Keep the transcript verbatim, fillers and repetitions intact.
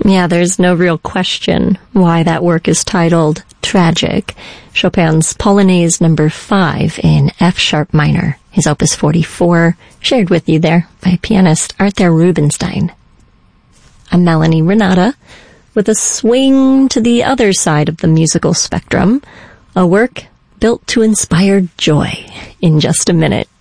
Yeah, there's no real question why that work is titled Tragic. Chopin's Polonaise number five in F sharp minor, his opus forty-four, shared with you there by pianist Arthur Rubinstein. A Melanie Renata with a swing to the other side of the musical spectrum, a work built to inspire joy in just a minute.